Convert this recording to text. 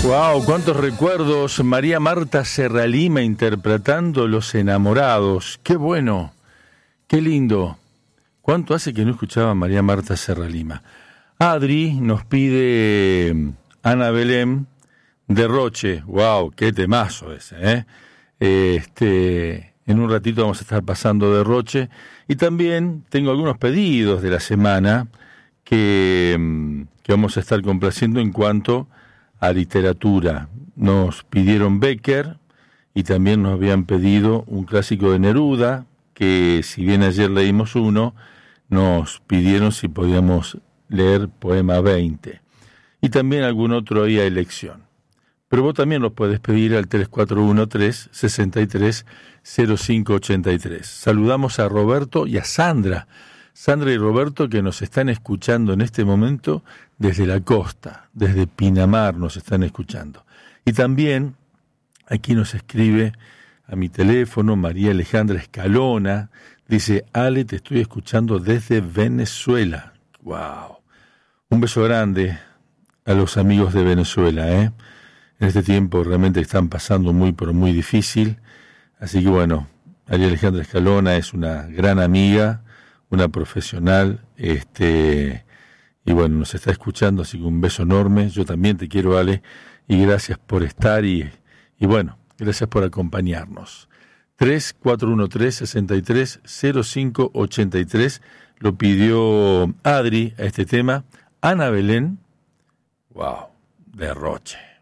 Wow, cuántos recuerdos. María Marta Serralima interpretando Los Enamorados. Qué bueno, qué lindo. ¿Cuánto hace que no escuchaba a María Marta Serralima? Adri nos pide Ana Belén de Roche. Wow, qué temazo ese, en un ratito vamos a estar pasando de Roche. Y también tengo algunos pedidos de la semana que vamos a estar complaciendo en cuanto a literatura. Nos pidieron Becker y también nos habían pedido un clásico de Neruda, que si bien ayer leímos uno, nos pidieron si podíamos leer Poema 20. Y también algún otro ahí a elección. Pero vos también los puedes pedir al 3413-630583. Saludamos a Roberto y a Sandra. Sandra y Roberto que nos están escuchando en este momento desde la costa, desde Pinamar nos están escuchando. Y también aquí nos escribe a mi teléfono María Alejandra Escalona, dice: Ale, te estoy escuchando desde Venezuela. ¡Wow! Un beso grande a los amigos de Venezuela, En este tiempo realmente están pasando muy, pero muy difícil. Así que bueno, María Alejandra Escalona es una gran amiga, una profesional, y bueno, nos está escuchando, así que un beso enorme. Yo también te quiero, Ale, y gracias por estar y bueno, gracias por acompañarnos. 3413-630583, lo pidió Adri a este tema, Ana Belén, wow, de Roche.